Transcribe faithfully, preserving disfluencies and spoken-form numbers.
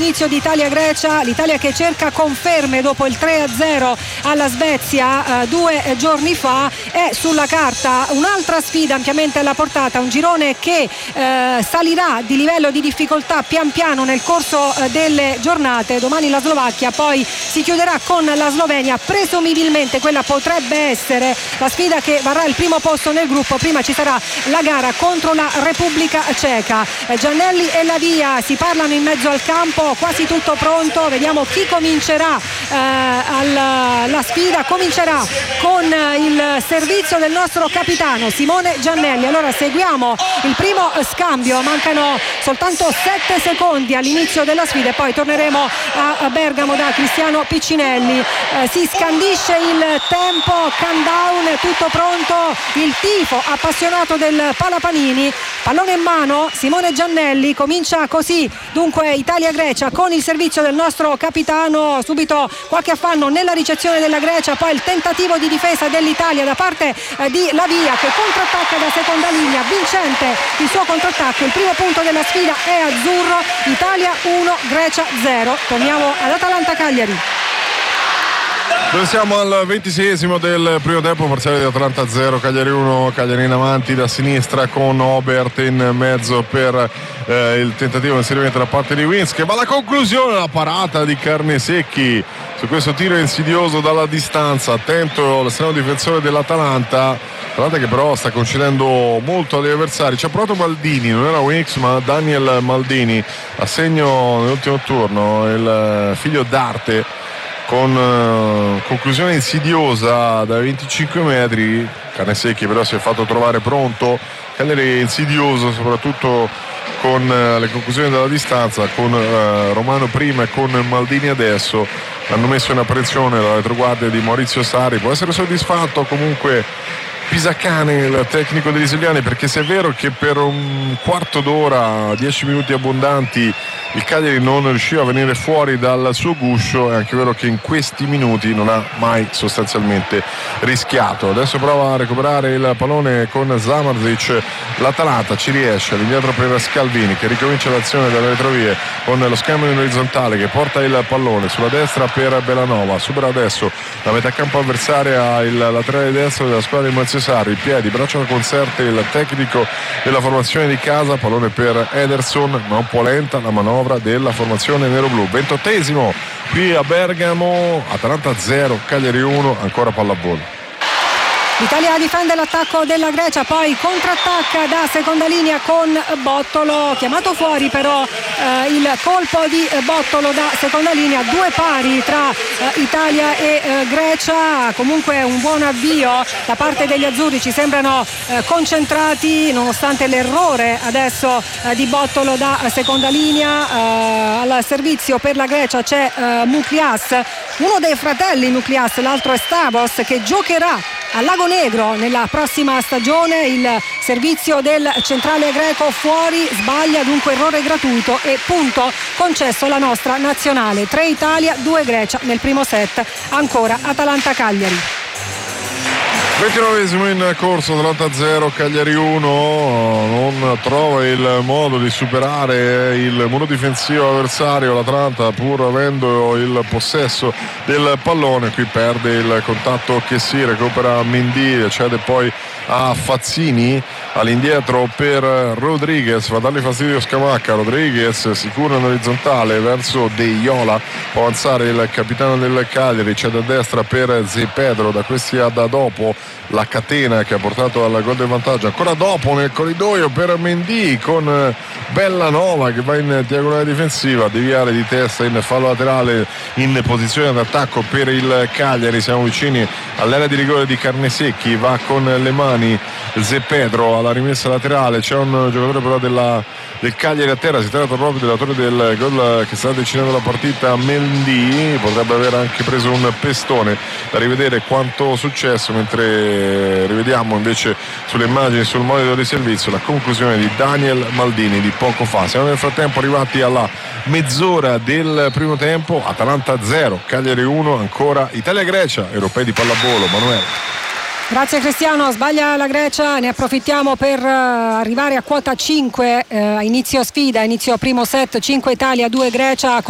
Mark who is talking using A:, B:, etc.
A: l'inizio di Italia-Grecia, l'Italia che cerca conferme dopo il tre a zero alla Svezia eh, due giorni fa. È sulla carta un'altra sfida ampiamente alla portata, un girone che eh, salirà di livello di difficoltà pian piano nel corso eh, delle giornate. Domani la Slovacchia, poi si chiuderà con la Slovenia, presumibilmente quella potrebbe essere la sfida che varrà il primo posto nel gruppo. Prima ci sarà la gara contro la Repubblica Ceca. eh, Giannelli e Lavia si parlano in mezzo al campo, quasi tutto pronto, vediamo chi comincerà eh, alla, la sfida. Comincerà con il servizio del nostro capitano Simone Giannelli. Allora seguiamo il primo scambio, mancano soltanto sette secondi all'inizio della sfida e poi torneremo a Bergamo da Cristiano Piccinelli. Eh, si scandisce il tempo, countdown, tutto pronto, il tifo appassionato del Palapanini, pallone in mano, Simone Giannelli comincia così. Dunque Italia-Grecia con il servizio del nostro capitano, subito qualche affanno nella ricezione della Grecia, poi il tentativo di difesa dell'Italia da parte eh, di Lavia che contrattacca da seconda linea, vincente il suo contrattacco. Il primo punto della sfida è azzurro, Italia uno, Grecia zero. Torniamo ad Atalanta-Cagliari.
B: Noi siamo al ventiseiesimo del primo tempo, parziale di Atalanta zero, Cagliari uno, Cagliari in avanti da sinistra con Obert in mezzo per eh, il tentativo di inserimento da parte di Wins, che va alla conclusione, la parata di Carnesecchi su questo tiro insidioso dalla distanza. Attento l'estremo difensore dell'Atalanta, Atalanta che però sta concedendo molto agli avversari. Ci ha provato Maldini, non era Wins ma Daniel Maldini, a segno nell'ultimo turno il figlio d'arte, con uh, conclusione insidiosa da venticinque metri. Carnesecchi però si è fatto trovare pronto. Cagliari insidioso soprattutto con uh, le conclusioni dalla distanza, con uh, Romano prima e con Maldini adesso. Hanno messo in apprensione la retroguardia di Maurizio Sarri. Può essere soddisfatto comunque Pisacane, il tecnico degli isiliani, perché se è vero che per un quarto d'ora, dieci minuti abbondanti, il Cagliari non riusciva a venire fuori dal suo guscio, è anche vero che in questi minuti non ha mai sostanzialmente rischiato. Adesso prova a recuperare il pallone con Zamarzic, l'Atalanta ci riesce, all'indietro per Scalvini che ricomincia l'azione dalle retrovie con lo scambio in orizzontale che porta il pallone sulla destra per Belanova. Supera adesso la metà campo avversaria, il laterale destro della squadra di Maurizio Sarri, piedi, braccia da conserte il tecnico della formazione di casa, pallone per Ederson, ma un po' lenta la manovra della formazione nero-blu. ventottesimo qui a Bergamo, Atalanta zero, Cagliari uno, ancora pallavolo.
A: L'Italia difende l'attacco della Grecia, poi contrattacca da seconda linea con Bottolo, chiamato fuori però eh, il colpo di Bottolo da seconda linea. Due pari tra eh, Italia e eh, Grecia, comunque un buon avvio da parte degli azzurri, ci sembrano eh, concentrati nonostante l'errore adesso eh, di Bottolo da seconda linea. Eh, al servizio per la Grecia c'è eh, Muklias, uno dei fratelli Muklias, l'altro è Stavos, che giocherà al Lago Negro nella prossima stagione. Il servizio del centrale greco fuori, sbaglia, dunque errore gratuito e punto concesso alla nostra nazionale. tre Italia, due Grecia nel primo set, ancora Atalanta-Cagliari.
B: ventinovesimo in corso, Atalanta zero, Cagliari uno, non trova il modo di superare il muro difensivo avversario l'Atalanta pur avendo il possesso del pallone. Qui perde il contatto che si recupera Mendy, cede poi a Fazzini, all'indietro per Rodriguez, va a dargli fastidio Scamacca. Rodriguez si cura in orizzontale verso De Iola, può avanzare il capitano del Cagliari, cede a destra per Ze Pedro, da questi a da dopo la catena che ha portato al gol del vantaggio. Ancora dopo nel corridoio per Mendy con Bellanova che va in diagonale difensiva a deviare di testa in fallo laterale in posizione d'attacco per il Cagliari. Siamo vicini all'area di rigore di Carnesecchi, va con le mani Ze Pedro alla rimessa laterale. C'è un giocatore però della, del Cagliari a terra, si tratta proprio dell'autore del gol che sta decidendo la partita, Mendy, potrebbe aver anche preso un pestone, da rivedere quanto successo, mentre rivediamo invece sulle immagini sul monitor di servizio la conclusione di Daniel Maldini di poco fa. Siamo nel frattempo arrivati alla mezz'ora del primo tempo, Atalanta zero, Cagliari uno, ancora Italia-Grecia, europei di pallavolo. Manuele.
A: Grazie Cristiano, sbaglia la Grecia, ne approfittiamo per uh, arrivare a quota cinque, uh, inizio sfida, inizio primo set, cinque Italia, due Grecia.